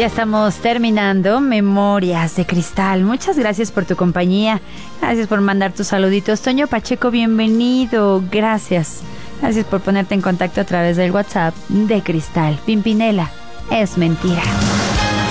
Ya estamos terminando Memorias de Cristal. Muchas gracias por tu compañía. Gracias por mandar tus saluditos. Toño Pacheco, bienvenido. Gracias. Gracias por ponerte en contacto a través del WhatsApp de Cristal. Pimpinela, es mentira.